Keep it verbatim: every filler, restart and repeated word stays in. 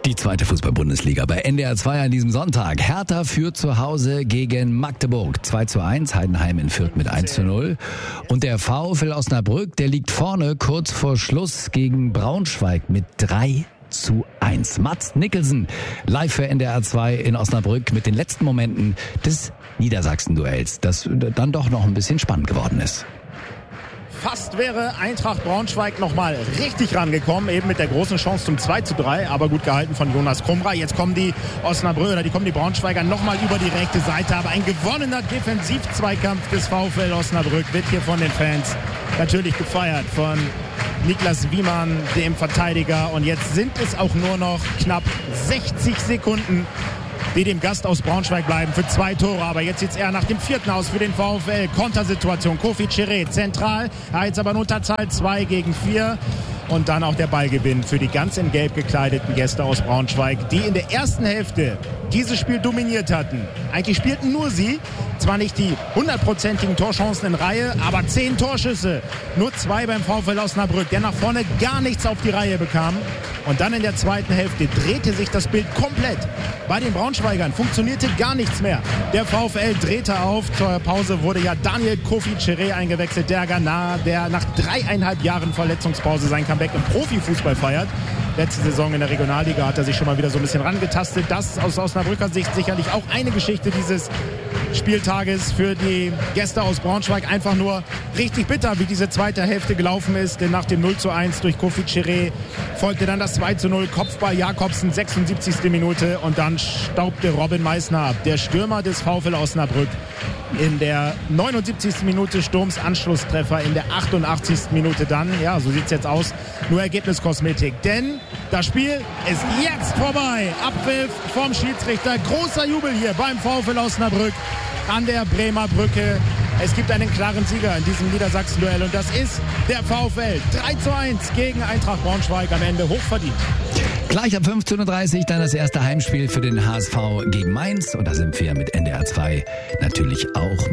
Die zweite Fußball-Bundesliga bei N D R zwei an diesem Sonntag. Hertha führt zu Hause gegen Magdeburg. zwei zu eins, Heidenheim in Fürth mit eins zu null. Und der VfL Osnabrück, der liegt vorne kurz vor Schluss gegen Braunschweig mit drei zu eins. Mats Nicholson, live für N D R zwei in Osnabrück mit den letzten Momenten des Niedersachsen-Duells, das dann doch noch ein bisschen spannend geworden ist. Fast wäre Eintracht Braunschweig nochmal richtig rangekommen, eben mit der großen Chance zum zwei zu drei, aber gut gehalten von Jonas Kumra. Jetzt kommen die Osnabrücker, die kommen die Braunschweiger nochmal über die rechte Seite, aber ein gewonnener Defensiv-Zweikampf des VfL Osnabrück wird hier von den Fans natürlich gefeiert, von Niklas Wiemann, dem Verteidiger. Und jetzt sind es auch nur noch knapp sechzig Sekunden, die dem Gast aus Braunschweig bleiben für zwei Tore. Aber jetzt sieht es eher nach dem vierten aus für den VfL. Kontersituation, Kofi Chiré zentral. Ja, jetzt aber in Unterzahl zwei gegen vier. Und dann auch der Ballgewinn für die ganz in Gelb gekleideten Gäste aus Braunschweig, die in der ersten Hälfte dieses Spiel dominiert hatten. Eigentlich spielten nur sie. Zwar nicht die hundertprozentigen Torchancen in Reihe, aber zehn Torschüsse. Nur zwei beim VfL Osnabrück, der nach vorne gar nichts auf die Reihe bekam. Und dann in der zweiten Hälfte drehte sich das Bild komplett. Bei den Braunschweigern funktionierte gar nichts mehr. Der VfL drehte auf. Zur Pause wurde ja Daniel Kofi Chiré eingewechselt, der Ghana, der nach dreieinhalb Jahren Verletzungspause sein Comeback im Profifußball feiert. Letzte Saison in der Regionalliga hat er sich schon mal wieder so ein bisschen rangetastet. Das aus Osnabrücker Sicht sicherlich auch eine Geschichte dieses Spieltages für die Gäste aus Braunschweig. Einfach nur richtig bitter, wie diese zweite Hälfte gelaufen ist. Denn nach dem null zu eins durch Kofi Chiré folgte dann das zwei zu null. Kopfball Jakobsen, sechsundsiebzigste Minute. Und dann staubte Robin Meissner ab, der Stürmer des VfL Osnabrück. In der neunundsiebzigsten Minute Sturms Anschlusstreffer, in der achtundachtzigsten Minute dann, ja, so sieht es jetzt aus, nur Ergebniskosmetik. Denn das Spiel ist jetzt vorbei. Abpfiff vom Schiedsrichter. Großer Jubel hier beim VfL Osnabrück an der Bremer Brücke. Es gibt einen klaren Sieger in diesem Niedersachsen-Duell und das ist der VfL. drei zu eins gegen Eintracht Braunschweig, am Ende hochverdient. Gleich ab fünfzehn Uhr dreißig dann das erste Heimspiel für den H S V gegen Mainz. Und da sind wir mit N D R zwei natürlich auch